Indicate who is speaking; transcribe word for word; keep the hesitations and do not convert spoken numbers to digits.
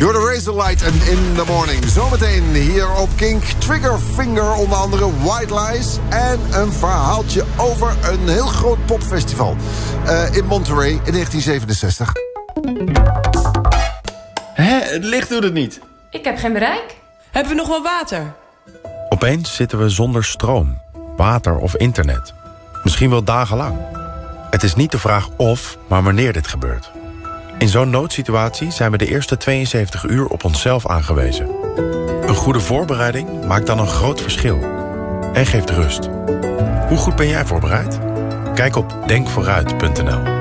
Speaker 1: You're the Razorlight and In the Morning. Zometeen hier op Kink. Triggerfinger, onder andere White Lies. En een verhaaltje over een heel groot popfestival. Uh, in Monterey in negentien zevenenzestig.
Speaker 2: Hé, het licht doet het niet.
Speaker 3: Ik heb geen bereik.
Speaker 4: Hebben we nog wel water?
Speaker 5: Opeens zitten we zonder stroom, water of internet. Misschien wel dagenlang. Het is niet de vraag of, maar wanneer dit gebeurt. In zo'n noodsituatie zijn we de eerste tweeënzeventig uur op onszelf aangewezen. Een goede voorbereiding maakt dan een groot verschil. En geeft rust. Hoe goed ben jij voorbereid? Kijk op denk vooruit punt n l.